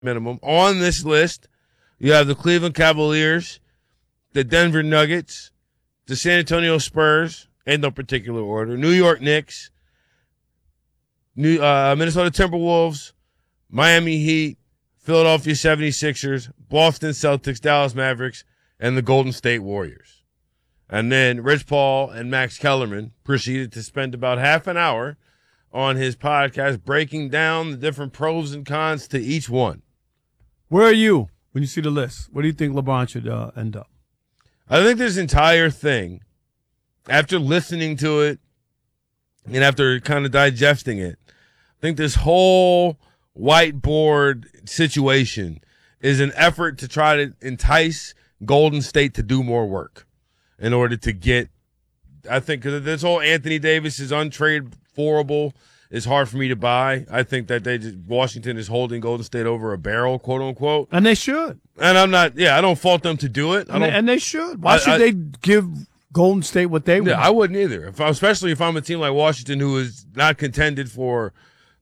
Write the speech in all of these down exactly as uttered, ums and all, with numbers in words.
minimum. On this list, you have the Cleveland Cavaliers, the Denver Nuggets, the San Antonio Spurs, in no particular order, New York Knicks, New, uh, Minnesota Timberwolves, Miami Heat, Philadelphia seventy-sixers, Boston Celtics, Dallas Mavericks, and the Golden State Warriors. And then Rich Paul and Max Kellerman proceeded to spend about half an hour on his podcast breaking down the different pros and cons to each one. Where are you when you see the list? Where do you think LeBron should uh, end up? I think this entire thing, after listening to it and after kind of digesting it, I think this whole whiteboard situation is an effort to try to entice Golden State to do more work in order to get, I think, because this whole Anthony Davis is untradeable is hard for me to buy. I think that they just, Washington is holding Golden State over a barrel, quote unquote. And they should. And I'm not, yeah, I don't fault them to do it. I and, don't, they, and they should. Why I, should I, they give Golden State what they want? Yeah, I wouldn't either. If I, especially if I'm a team like Washington who is not contended for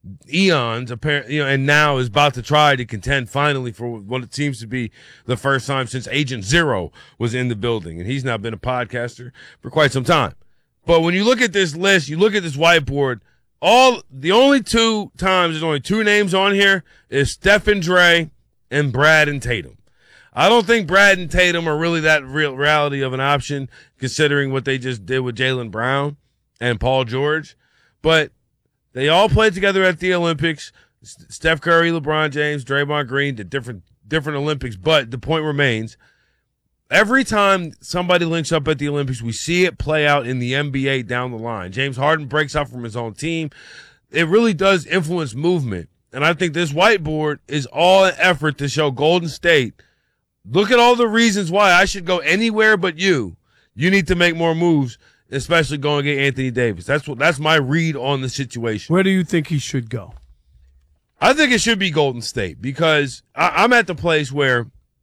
eons, apparently, you know, and now is about to try to contend finally for what it seems to be the first time since Agent Zero was in the building, and he's now been a podcaster for quite some time. But when you look at this list, you look at this whiteboard, all the only two times there's only two names on here is Steph and Dre and Brad and Tatum. I don't think Brad and Tatum are really that real reality of an option considering what they just did with Jaylen Brown and Paul George. But they all played together at the Olympics. Steph Curry, LeBron James, Draymond Green did different different Olympics. But the point remains, every time somebody links up at the Olympics, we see it play out in the N B A down the line. James Harden breaks out from his own team. It really does influence movement. And I think this whiteboard is all an effort to show Golden State, look at all the reasons why I should go anywhere but you. You need to make more moves, especially going against Anthony Davis. That's what that's my read on the situation. Where do you think he should go? I think it should be Golden State because I, I'm at the place where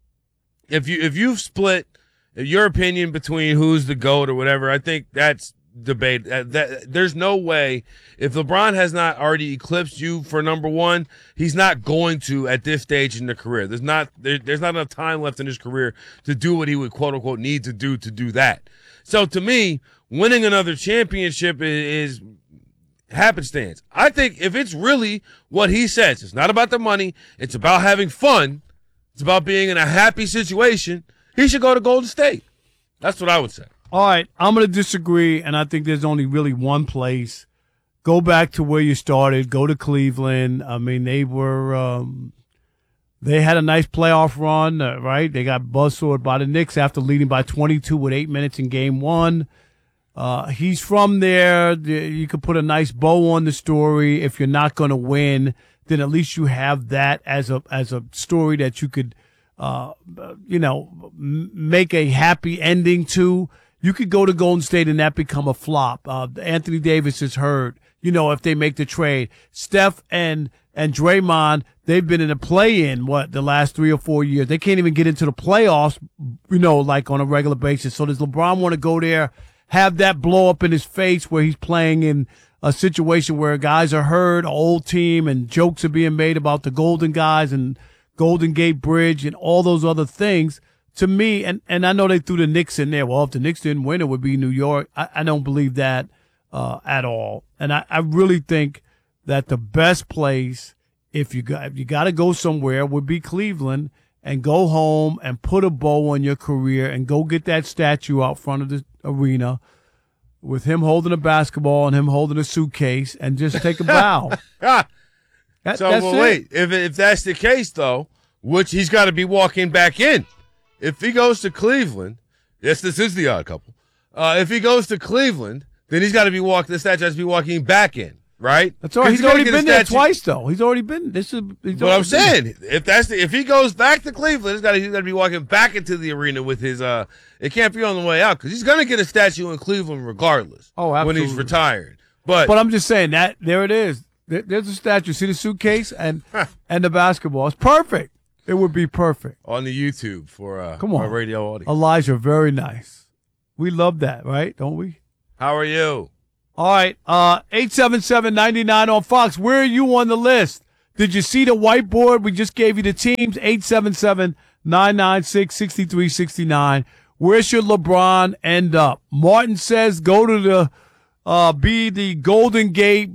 if you if you've split your opinion between who's the GOAT or whatever, I think that's debate. That, that there's no way if LeBron has not already eclipsed you for number one, he's not going to at this stage in the career. There's not there, there's not enough time left in his career to do what he would quote unquote need to do to do that. So to me, winning another championship is, is happenstance. I think if it's really what he says, it's not about the money, it's about having fun, it's about being in a happy situation, he should go to Golden State. That's what I would say. All right, I'm going to disagree, and I think there's only really one place. Go back to where you started. Go to Cleveland. I mean, they were um, they had a nice playoff run, uh, right? They got buzzsawed by the Knicks after leading by twenty-two with eight minutes in game one. Uh, he's from there. You could put a nice bow on the story. If you're not going to win, then at least you have that as a as a story that you could, uh, you know, make a happy ending to. You could go to Golden State and that become a flop. Uh, Anthony Davis is hurt. You know, if they make the trade, Steph and and Draymond, they've been in a play-in, what, the last three or four years. They can't even get into the playoffs, you know, like on a regular basis. So does LeBron want to go there, have that blow up in his face where he's playing in a situation where guys are hurt, an old team, and jokes are being made about the Golden guys and Golden Gate Bridge and all those other things? To me, and, and I know they threw the Knicks in there. Well, if the Knicks didn't win, it would be New York. I, I don't believe that uh, at all. And I, I really think that the best place, if you got if you got to go somewhere, would be Cleveland, and go home and put a bow on your career and go get that statue out front of the arena with him holding a basketball and him holding a suitcase and just take a bow. that, so, well, wait, if if that's the case, though, which he's got to be walking back in. If he goes to Cleveland, yes, this is the odd couple. Uh, if he goes to Cleveland, then he's got to be walking. The statue has to be walking back in, right? That's all right. He's, he's already been there twice, though. He's already been. This is. He's what I'm saying. If that's the, if he goes back to Cleveland, he's got to he's got to be walking back into the arena with his. Uh, it can't be on the way out because he's going to get a statue in Cleveland regardless. Oh, absolutely. When he's retired, but but I'm just saying that there it is. There, there's a statue. See the suitcase and and the basketball. It's perfect. It would be perfect. On the YouTube for uh, Come on. our radio audience. Elijah, very nice. We love that, right? Don't we? How are you? All right. Uh, eight seven seven, nine nine on Fox. Where are you on the list? Did you see the whiteboard? We just gave you the teams, eight seven seven, nine nine six, six three six nine. Where should LeBron end up? Martin says go to the, uh, be the Golden Gate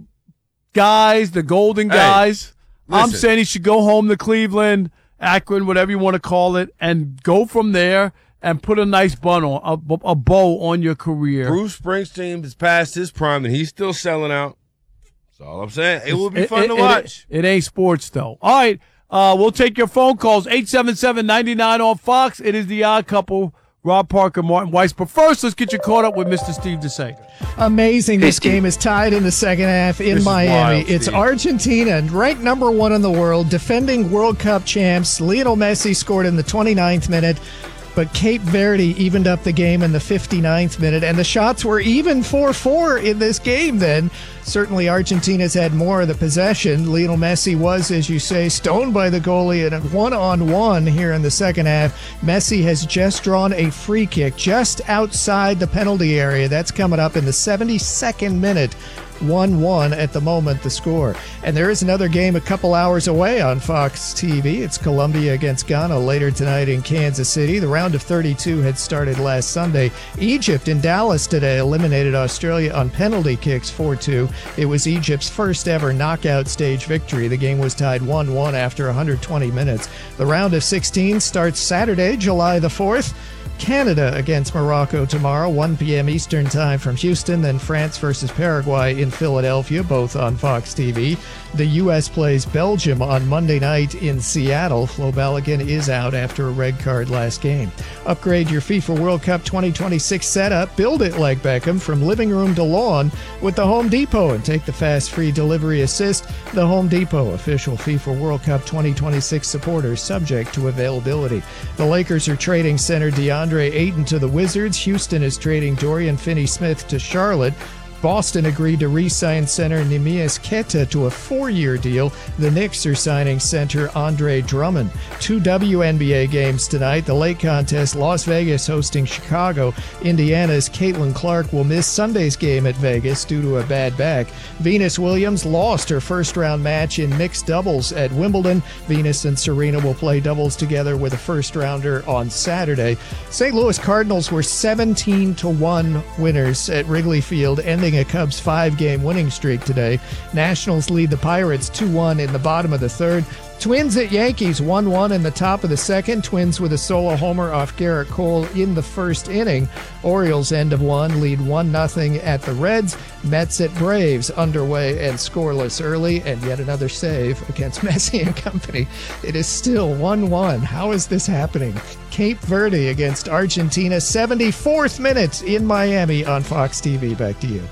guys, the Golden Hey, guys. I'm listen. saying he should go home to Cleveland, Akron, whatever you want to call it, and go from there and put a nice bun on, a, a bow on your career. Bruce Springsteen is past his prime, and he's still selling out. That's all I'm saying. It will be It- fun it- to it- watch. It, ain't sports, though. All right, uh, we'll take your phone calls, eight seven seven, nine nine on Fox. It is the Odd Couple, Rob Parker, Martin Weiss. But first, let's get you caught up with Mister Steve DeSager. Amazing. This game is tied in the second half in This is Miami. wild, It's Steve. Argentina, ranked number one in the world, defending World Cup champs. Lionel Messi scored in the twenty-ninth minute, but Cape Verde evened up the game in the fifty-ninth minute, and the shots were even four four in this game then. Certainly Argentina's had more of the possession. Lionel Messi was, as you say, stoned by the goalie in a one-on-one here in the second half. Messi has just drawn a free kick just outside the penalty area. That's coming up in the seventy-second minute. one one at the moment, the score. And there is another game a couple hours away on Fox T V. It's Colombia against Ghana later tonight in Kansas City. The round of thirty-two had started last Sunday. Egypt in Dallas today eliminated Australia on penalty kicks four two. It was Egypt's first ever knockout stage victory. The game was tied one one after one hundred twenty minutes. The round of sixteen starts Saturday, July the fourth. Canada against Morocco tomorrow, one p.m. Eastern time from Houston, then France versus Paraguay in Philadelphia, both on Fox T V. The U S plays Belgium on Monday night in Seattle. Flo Balogun is out after a red card last game. Upgrade your FIFA World Cup twenty twenty-six setup. Build it like Beckham from living room to lawn with the Home Depot and take the fast free delivery assist. The Home Depot, official FIFA World Cup twenty twenty-six supporter, subject to availability. The Lakers are trading center DeAndre Ayton to the Wizards. Houston is trading Dorian Finney-Smith to Charlotte. Boston agreed to re-sign center Neemias Queta to a four-year deal. The Knicks are signing center Andre Drummond. Two W N B A games tonight. The late contest, Las Vegas hosting Chicago. Indiana's Caitlin Clark will miss Sunday's game at Vegas due to a bad back. Venus Williams lost her first-round match in mixed doubles at Wimbledon. Venus and Serena will play doubles together with a first-rounder on Saturday. Saint Louis Cardinals were seventeen to one winners at Wrigley Field, ending a Cubs five-game winning streak today. Nationals lead the Pirates two one in the bottom of the third. Twins at Yankees one one in the top of the second. Twins with a solo homer off Garrett Cole in the first inning. Orioles end of one lead one nothing at the Reds. Mets at Braves underway and scoreless early, and yet another save against Messi and company. It is still one one. How is this happening? Cape Verde against Argentina, seventy-fourth minute in Miami on Fox T V. Back to you.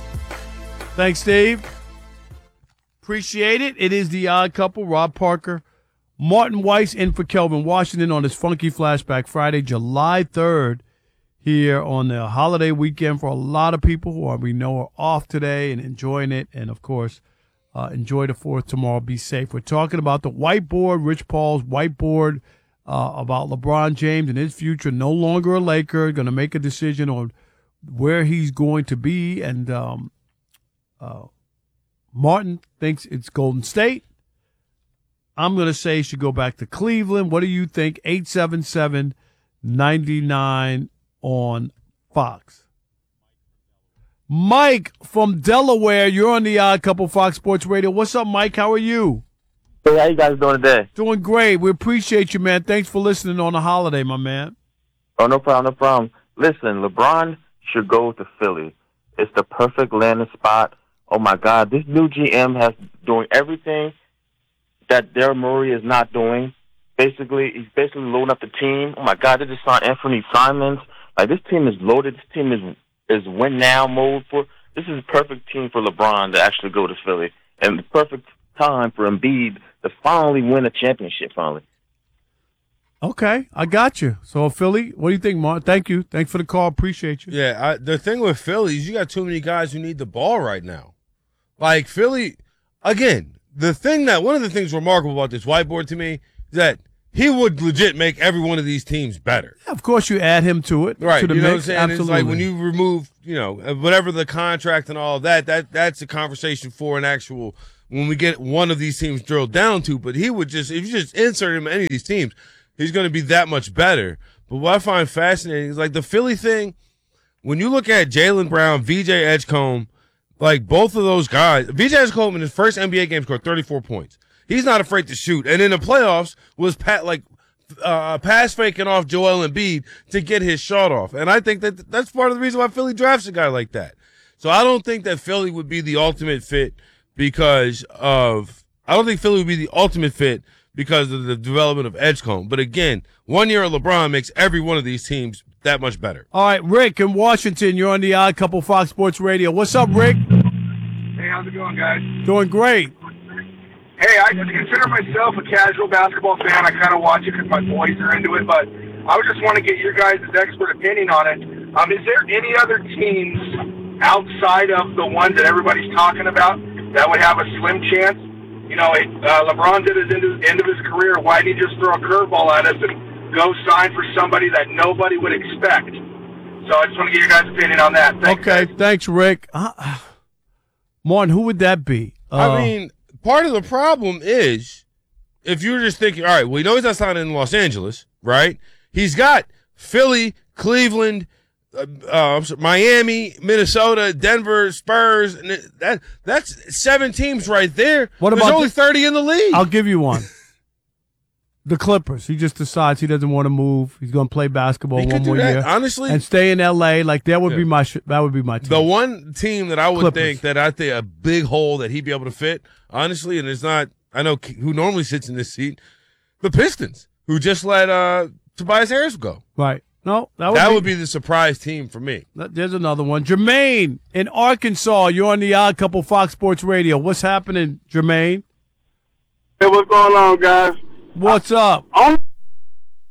Thanks, Steve. Appreciate it. It is the Odd Couple, Rob Parker, Martin Weiss in for Kelvin Washington on this funky flashback Friday, July third, here on the holiday weekend for a lot of people who are, we know are off today and enjoying it. And, of course, uh, enjoy the fourth tomorrow. Be safe. We're talking about the whiteboard, Rich Paul's whiteboard uh, about LeBron James and his future. No longer a Laker, going to make a decision on where he's going to be. And, um, uh, Martin thinks it's Golden State. I'm going to say he should go back to Cleveland. What do you think? eight seven seven, nine nine on Fox. Mike from Delaware, you're on the Odd Couple Fox Sports Radio. What's up, Mike? How are you? Hey, how you guys doing today? Doing great. We appreciate you, man. Thanks for listening on the holiday, my man. Oh, no problem, no problem. Listen, LeBron should go to Philly. It's the perfect landing spot. Oh, my God, this new G M has doing everything that Daryl Morey is not doing. Basically, he's basically loading up the team. Oh, my God, they just signed Anthony Simons. Like, this team is loaded. This team is is win-now mode. for. This is a perfect team for LeBron to actually go to Philly. And the perfect time for Embiid to finally win a championship, finally. Okay, I got you. So, Philly, what do you think, Martin? Thank you. Thanks for the call. Appreciate you. Yeah, I, the thing with Philly is you got too many guys who need the ball right now. Like, Philly, again, the thing that, one of the things remarkable about this whiteboard to me is that he would legit make every one of these teams better. Yeah, of course, you add him to it. Right, To the you know mix. what I'm saying? Absolutely. It's like when you remove, you know, whatever the contract and all of that, that that's a conversation for an actual when we get one of these teams drilled down to. But he would just, if you just insert him in any of these teams, he's going to be that much better. But what I find fascinating is like the Philly thing. When you look at Jaylen Brown, V J Edgecombe, like both of those guys, V J Edgecombe in his first N B A game scored thirty-four points. He's not afraid to shoot. And in the playoffs was pat like uh, pass faking off Joel Embiid to get his shot off. And I think that that's part of the reason why Philly drafts a guy like that. So I don't think that Philly would be the ultimate fit because of I don't think Philly would be the ultimate fit because of the development of Edgecombe. But again, one year of LeBron makes every one of these teams that much better. All right, Rick in Washington, you're on the Odd Couple Fox Sports Radio. What's up, Rick? Hey, how's it going, guys? Doing great. Hey, I consider myself a casual basketball fan. I kind of watch it because my boys are into it, but I would just want to get your guys' expert opinion on it. Um, is there any other teams outside of the ones that everybody's talking about that would have a slim chance? You know, it, uh, LeBron did his end of, end of his career. Why didn't he just throw a curveball at us and go sign for somebody that nobody would expect? So I just want to get your guys' opinion on that. Thanks, okay, guys. thanks, Rick. Uh, Martin, who would that be? Uh, I mean, part of the problem is if you're just thinking, all right, well, you know he's not signing in Los Angeles, right? He's got Philly, Cleveland, uh, uh, Miami, Minnesota, Denver, Spurs, and that that's seven teams right there. What There's about only the- thirty in the league. I'll give you one. The Clippers. He just decides he doesn't want to move. He's going to play basketball He one could do more that, year honestly. and stay in L A. Like that would Yeah. be my sh- that would be my team. The one team that I would Clippers. think that I think a big hole that he'd be able to fit, honestly, and it's not. I know who normally sits in this seat, the Pistons, who just let uh, Tobias Harris go. Right. No, that would That be, would be the surprise team for me. There's another one. Jermaine in Arkansas. You're on the Odd Couple Fox Sports Radio. What's happening, Jermaine? Hey, what's going on, guys? What's up? Only